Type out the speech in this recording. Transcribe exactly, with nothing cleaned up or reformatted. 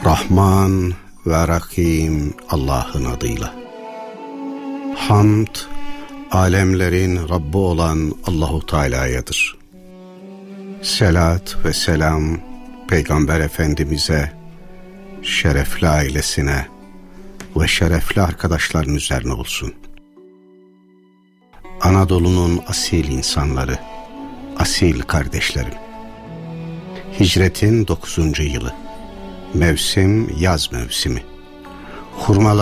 Rahman ve Rahim Allah'ın adıyla. Hamd, alemlerin Rabbi olan Allahu Teala'yadır. Selat ve selam Peygamber Efendimiz'e, şerefli ailesine ve şerefli arkadaşların üzerine olsun. Anadolu'nun asil insanları, asil kardeşlerim. Hicretin dokuzuncu yılı. Mevsim yaz mevsimi. Hurmalar